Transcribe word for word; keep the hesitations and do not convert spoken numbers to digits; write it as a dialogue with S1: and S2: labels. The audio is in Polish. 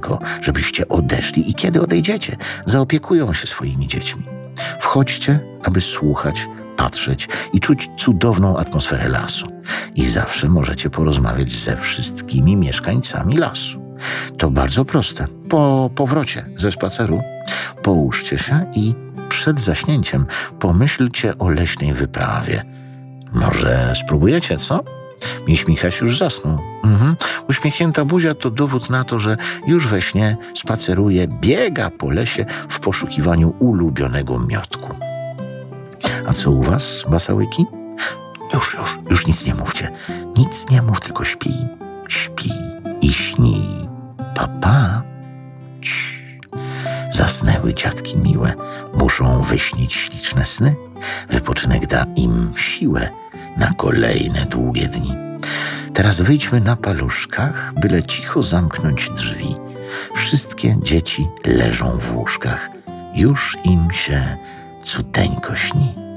S1: tylko, żebyście odeszli i kiedy odejdziecie, zaopiekują się swoimi dziećmi. Wchodźcie, aby słuchać, patrzeć i czuć cudowną atmosferę lasu. I zawsze możecie porozmawiać ze wszystkimi mieszkańcami lasu. To bardzo proste. Po powrocie ze spaceru połóżcie się i przed zaśnięciem pomyślcie o leśnej wyprawie. Może spróbujecie, co? Miś Michaś już zasnął. Mhm. Uśmiechnięta buzia to dowód na to, że już we śnie spaceruje, biega po lesie w poszukiwaniu ulubionego miotku. A co u was, basałyki? Już, już, już nic nie mówcie. Nic nie mów, tylko śpi, śpi i śnij. Pa, pa. Cii. Zasnęły dziadki miłe. Muszą wyśnić śliczne sny. Wypoczynek da im siłę na kolejne długie dni. Teraz wyjdźmy na paluszkach, byle cicho zamknąć drzwi. Wszystkie dzieci leżą w łóżkach. Już im się cudeńko śni.